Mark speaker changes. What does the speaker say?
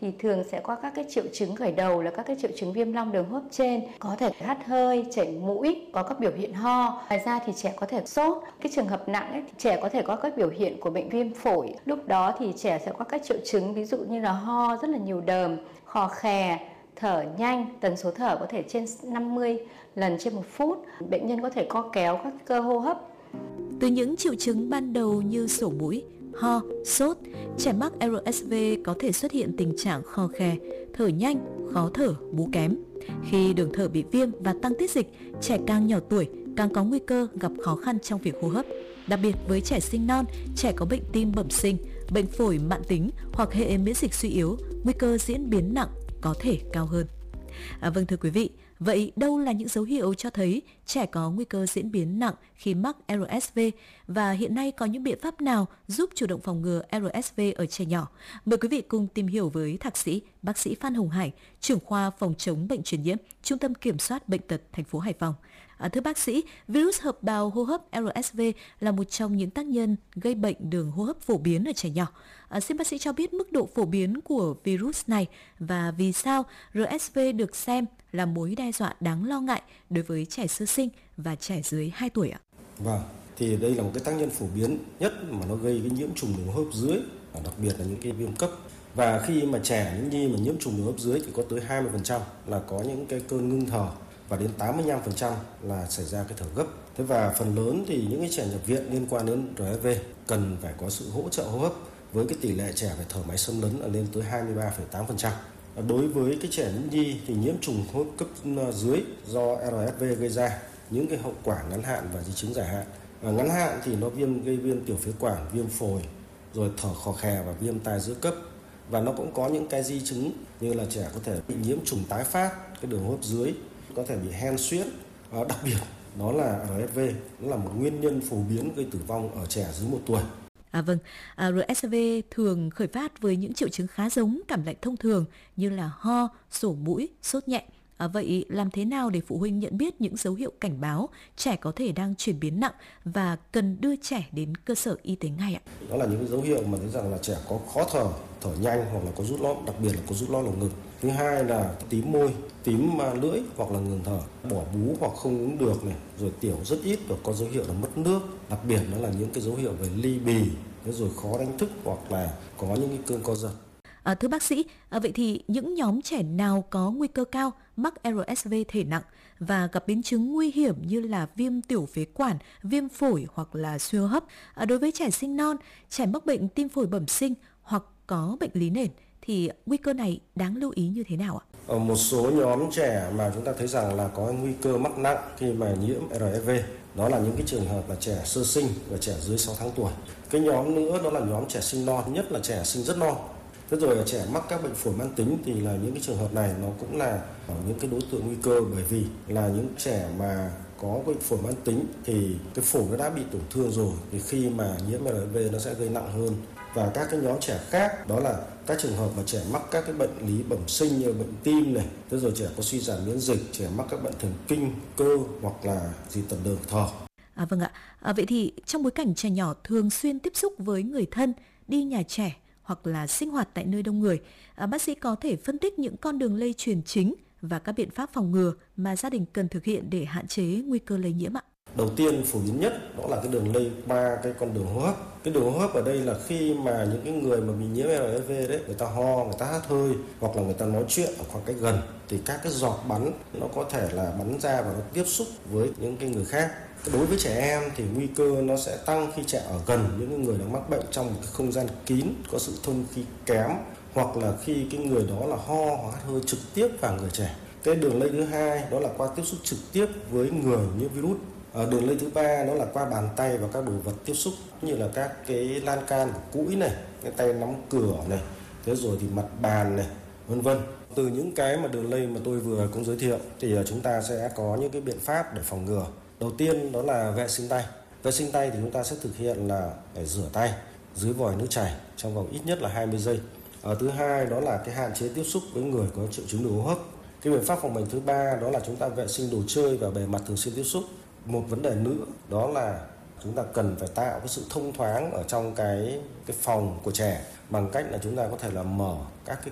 Speaker 1: thì thường sẽ có các cái triệu chứng khởi đầu là các cái triệu chứng viêm long đường hô hấp trên, có thể hắt hơi, chảy mũi, có các biểu hiện ho. Ngoài ra thì trẻ có thể sốt. Cái trường hợp nặng ấy, thì trẻ có thể có các biểu hiện của bệnh viêm phổi. Lúc đó thì trẻ sẽ có các triệu chứng ví dụ như là ho rất là nhiều đờm, khò khè, thở nhanh, tần số thở có thể trên 50 lần trên 1 phút. Bệnh nhân có thể co kéo các cơ hô hấp.
Speaker 2: Từ những triệu chứng ban đầu như sổ mũi, ho, sốt, trẻ mắc RSV có thể xuất hiện tình trạng khò khè, thở nhanh, khó thở, bú kém. Khi đường thở bị viêm và tăng tiết dịch, trẻ càng nhỏ tuổi càng có nguy cơ gặp khó khăn trong việc hô hấp. Đặc biệt với trẻ sinh non, trẻ có bệnh tim bẩm sinh, bệnh phổi mãn tính hoặc hệ miễn dịch suy yếu, nguy cơ diễn biến nặng có thể cao hơn. Vâng thưa quý vị, vậy đâu là những dấu hiệu cho thấy trẻ có nguy cơ diễn biến nặng khi mắc RSV và hiện nay có những biện pháp nào giúp chủ động phòng ngừa RSV ở trẻ nhỏ? Mời quý vị cùng tìm hiểu với Thạc sĩ bác sĩ Phan Hồng Hải, trưởng khoa phòng chống bệnh truyền nhiễm, Trung tâm Kiểm soát Bệnh tật thành phố Hải Phòng. Thưa bác sĩ, virus hợp bào hô hấp RSV là một trong những tác nhân gây bệnh đường hô hấp phổ biến ở trẻ nhỏ. Xin bác sĩ cho biết mức độ phổ biến của virus này và vì sao RSV được xem là mối đe dọa đáng lo ngại đối với trẻ sơ sinh và trẻ dưới 2 tuổi ạ?
Speaker 3: Vâng, thì đây là một cái tác nhân phổ biến nhất mà nó gây cái nhiễm trùng đường hô hấp dưới, đặc biệt là những cái viêm cấp. Và khi mà trẻ những nhi mà nhiễm trùng đường hô hấp dưới thì có tới 20% là có những cái cơn ngưng thở và đến 85% là xảy ra cái thở gấp. Thế và phần lớn thì những cái trẻ nhập viện liên quan đến RSV cần phải có sự hỗ trợ hô hấp với cái tỷ lệ trẻ phải thở máy xâm lấn là lên tới 23,8%. Đối với cái trẻ nhiễm nhi thì nhiễm trùng hô hấp cấp dưới do RSV gây ra những cái hậu quả ngắn hạn và di chứng dài hạn. Ngắn hạn thì nó gây viêm tiểu phế quản, viêm phổi, rồi thở khò khè và viêm tai giữa cấp. Và nó cũng có những cái di chứng như là trẻ có thể bị nhiễm trùng tái phát cái đường hô hấp dưới, có thể bị hen suyễn. Đặc biệt đó là RSV, nó là một nguyên nhân phổ biến gây tử vong ở trẻ dưới 1 tuổi.
Speaker 2: Vâng, RSV thường khởi phát với những triệu chứng khá giống cảm lạnh thông thường như là ho, sổ mũi, sốt nhẹ. Vậy làm thế nào để phụ huynh nhận biết những dấu hiệu cảnh báo trẻ có thể đang chuyển biến nặng và cần đưa trẻ đến cơ sở y tế ngay ạ?
Speaker 3: Đó là những cái dấu hiệu mà thấy rằng là trẻ có khó thở, thở nhanh hoặc là có rút lót, đặc biệt là có rút lót lồng ngực. Thứ hai là tím môi, tím lưỡi hoặc là ngừng thở, bỏ bú hoặc không uống được này, rồi tiểu rất ít và có dấu hiệu là mất nước. Đặc biệt đó là những cái dấu hiệu về ly bì, rồi khó đánh thức hoặc là có những cái cơn co giật.
Speaker 2: Thưa bác sĩ, vậy thì những nhóm trẻ nào có nguy cơ cao mắc RSV thể nặng và gặp biến chứng nguy hiểm như là viêm tiểu phế quản, viêm phổi hoặc là suy hô hấp? Đối với trẻ sinh non, trẻ mắc bệnh tim phổi bẩm sinh hoặc có bệnh lý nền thì nguy cơ này đáng lưu ý như thế nào ạ?
Speaker 3: Ở một số nhóm trẻ mà chúng ta thấy rằng là có nguy cơ mắc nặng khi mà nhiễm RSV, đó là những cái trường hợp là trẻ sơ sinh và trẻ dưới 6 tháng tuổi. Cái nhóm nữa đó là nhóm trẻ sinh non, nhất là trẻ sinh rất non. Thế rồi trẻ mắc các bệnh phổi mãn tính thì là những cái trường hợp này nó cũng là những cái đối tượng nguy cơ, bởi vì là những trẻ mà có bệnh phổi mãn tính thì cái phổi nó đã bị tổn thương rồi, thì khi mà nhiễm RSV nó sẽ gây nặng hơn. Và các cái nhóm trẻ khác đó là các trường hợp mà trẻ mắc các cái bệnh lý bẩm sinh như bệnh tim này, thế rồi trẻ có suy giảm miễn dịch, trẻ mắc các bệnh thần kinh, cơ hoặc là dị tật đường thở.
Speaker 2: Vâng ạ, vậy thì trong bối cảnh trẻ nhỏ thường xuyên tiếp xúc với người thân, đi nhà trẻ hoặc là sinh hoạt tại nơi đông người, bác sĩ có thể phân tích những con đường lây truyền chính và các biện pháp phòng ngừa mà gia đình cần thực hiện để hạn chế nguy cơ lây nhiễm ạ?
Speaker 3: Đầu tiên phổ biến nhất đó là cái đường lây qua cái con đường hô hấp. Cái đường hô hấp ở đây là khi mà những cái người mà bị nhiễm RSV đấy, người ta ho, người ta hắt hơi hoặc là người ta nói chuyện ở khoảng cách gần thì các cái giọt bắn nó có thể là bắn ra và nó tiếp xúc với những cái người khác. Đối với trẻ em thì nguy cơ nó sẽ tăng khi trẻ ở gần những người đang mắc bệnh trong một cái không gian kín, có sự thông khí kém, hoặc là khi cái người đó là ho hoặc hắt hơi trực tiếp vào người trẻ. Cái đường lây thứ hai đó là qua tiếp xúc trực tiếp với người nhiễm virus. Đường lây thứ ba đó là qua bàn tay và các đồ vật tiếp xúc như là các cái lan can của cũi này, cái tay nắm cửa này, thế rồi thì mặt bàn này, vân vân. Từ những cái mà đường lây mà tôi vừa cũng giới thiệu thì chúng ta sẽ có những cái biện pháp để phòng ngừa. Đầu tiên đó là vệ sinh tay. Vệ sinh tay thì chúng ta sẽ thực hiện là phải rửa tay dưới vòi nước chảy trong vòng ít nhất là 20 giây. Thứ hai đó là cái hạn chế tiếp xúc với người có triệu chứng đường hô hấp. Cái biện pháp phòng bệnh thứ ba đó là chúng ta vệ sinh đồ chơi và bề mặt thường xuyên tiếp xúc. Một vấn đề nữa đó là chúng ta cần phải tạo cái sự thông thoáng ở trong cái phòng của trẻ bằng cách là chúng ta có thể là mở các cái